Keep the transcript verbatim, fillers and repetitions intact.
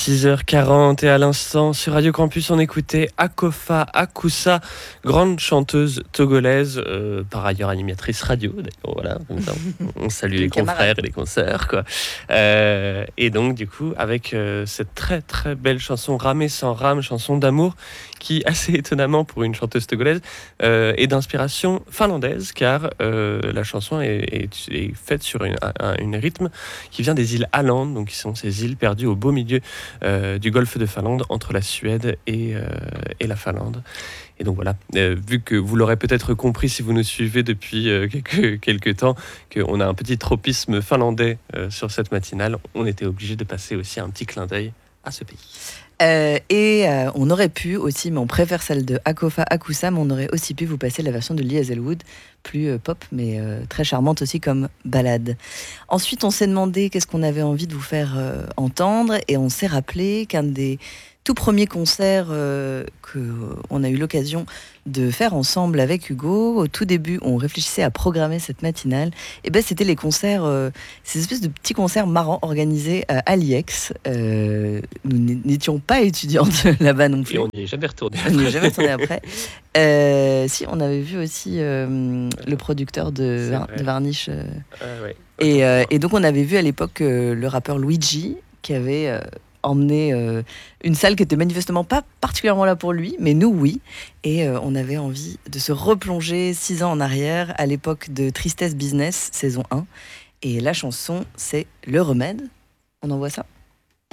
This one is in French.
six heures quarante et à l'instant sur Radio Campus on écoutait Akofa Akoussa, grande chanteuse togolaise, euh, par ailleurs animatrice radio d'ailleurs, voilà, comme ça, on, on salue les confrères et les consoeurs quoi. Euh, et donc du coup avec euh, cette très très belle chanson Ramé sans rame, chanson d'amour qui assez étonnamment pour une chanteuse togolaise euh, est d'inspiration finlandaise car euh, la chanson est, est, est faite sur une, un, une rythme qui vient des îles Åland, donc qui sont ces îles perdues au beau milieu euh, du golfe de Finlande, entre la Suède et, euh, et la Finlande. Et donc voilà, euh, vu que vous l'aurez peut-être compris si vous nous suivez depuis euh, quelques, quelques temps, qu'on a un petit tropisme finlandais euh, sur cette matinale, on était obligé de passer aussi un petit clin d'œil à ce pays. Euh, et euh, on aurait pu aussi, mais on préfère celle de Akofa Akoussa, mais on aurait aussi pu vous passer la version de Lee Hazelwood, plus euh, pop, mais euh, très charmante aussi comme balade. Ensuite, on s'est demandé qu'est-ce qu'on avait envie de vous faire euh, entendre, et on s'est rappelé qu'un des tout premiers concerts euh, qu'on a eu l'occasion de faire ensemble avec Hugo, au tout début, on réfléchissait à programmer cette matinale, et ben c'était les concerts, euh, ces espèces de petits concerts marrants organisés à l'I E X. Euh, nous n'étions pas étudiantes là-bas non plus. Et on n'y est jamais retourné. On n'y est jamais retourné après. Euh, si, on avait vu aussi euh, le producteur de, Var- de Varnish. Euh, euh, ouais. et, euh, et donc on avait vu à l'époque euh, le rappeur Luigi qui avait euh, emmené euh, une salle qui était manifestement pas particulièrement là pour lui, mais nous oui. Et euh, on avait envie de se replonger six ans en arrière à l'époque de Tristesse Business, saison un. Et la chanson, c'est Le Remède. On envoie ça ?